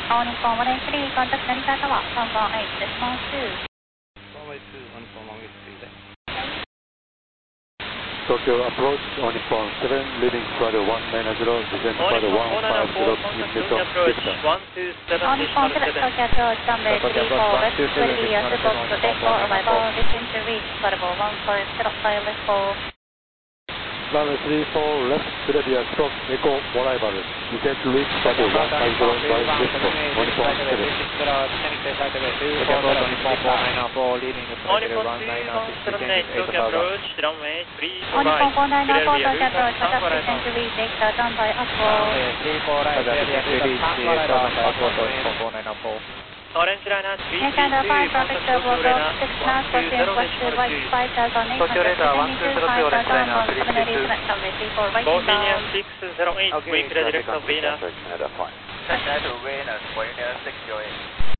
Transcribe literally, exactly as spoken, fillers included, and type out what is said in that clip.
All Nippon one eight three, contact Narita Tower, one one eight decimal two. one eight two, All Nippon one eight three で。 Tokyo approach, All Nippon seven, leading flight one nine zero, descent flight one five zero, Victor. All Nippon seven, Tokyo approach, runway three four, left, will be a support to take for arrival, descent to reach, variable one five zero, pilot four. Runway three four, left, Columbia stop, Echo, arrival, descent to reach, flight one five zero, by Victor, All Nippon seven. All Nippon four nine four, leading flight one nine six, Tokyo approach, runway three four All right. Nippon four nine four, Tokyo approach, contact descent to reach, Victor, down by Upwell. three four right, descent to reach, down by Upwell, All Nippon four nine four. Orange Liner three three Next and five, traffic to block of six knots, proceed west to right five thousand eight hundred seventy-two, five thousand one, seven eighty-seven, runway three four, right Bosnia inbound. six zero eight, wind direct of Venus. Set that to Venus, Bosnia six zero eight.